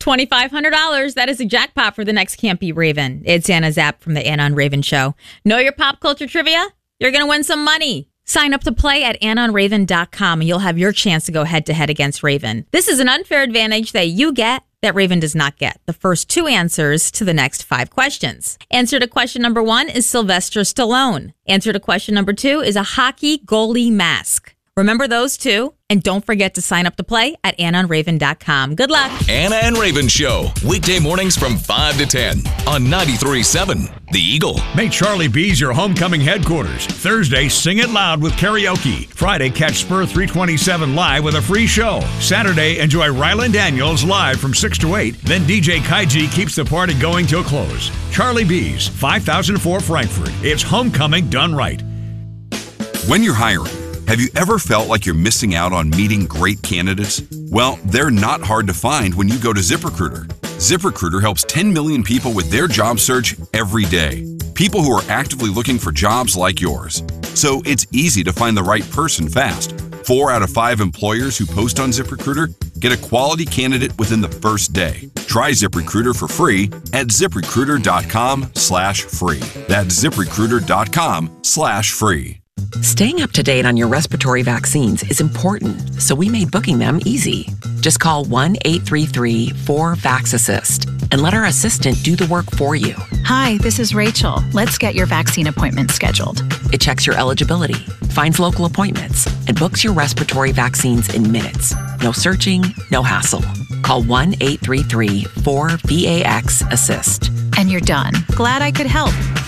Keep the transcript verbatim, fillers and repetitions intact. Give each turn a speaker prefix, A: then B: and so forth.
A: twenty-five hundred dollars. That is a jackpot for the next Can't Be Raven. It's Anna Zapp from the Anna and Raven Show. Know your pop culture trivia? You're going to win some money. Sign up to play at anna and raven dot com and you'll have your chance to go head-to-head against Raven. This is an unfair advantage that you get that Raven does not get. The first two answers to the next five questions. Answer to question number one is Sylvester Stallone. Answer to question number two is a hockey goalie mask. Remember those two, and don't forget to sign up to play at anna and raven dot com. Good luck.
B: Anna and Raven Show, weekday mornings from five to ten on ninety-three point seven The Eagle.
C: Make Charlie B's your homecoming headquarters. Thursday, sing it loud with karaoke. Friday, catch Spur three twenty-seven live with a free show. Saturday, enjoy Ryland Daniels live from six to eight. Then D J Kaiji keeps the party going till close. Charlie B's, five thousand four Frankfurt. It's homecoming done right.
D: When you're hiring, have you ever felt like you're missing out on meeting great candidates? Well, they're not hard to find when you go to ZipRecruiter. ZipRecruiter helps ten million people with their job search every day. People who are actively looking for jobs like yours. So it's easy to find the right person fast. Four out of five employers who post on ZipRecruiter get a quality candidate within the first day. Try ZipRecruiter for free at ZipRecruiter.com slash free. That's ZipRecruiter.com slash free.
E: Staying up to date on your respiratory vaccines is important, so we made booking them easy. Just call one eight three three four VAX-ASSIST and let our assistant do the work for you.
F: Hi, this is Rachel. Let's get your vaccine appointment scheduled.
E: It checks your eligibility, finds local appointments, and books your respiratory vaccines in minutes. No searching, no hassle. Call one eight three three four VAX-ASSIST.
F: And you're done. Glad I could help.